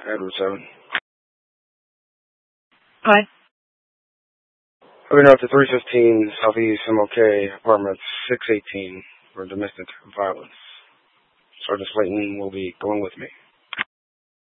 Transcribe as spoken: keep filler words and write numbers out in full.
Edward seven. Hi. I've been out to three fifteen Southeast M L K, apartment six eighteen, for domestic violence. Sergeant Slayton will be going with me.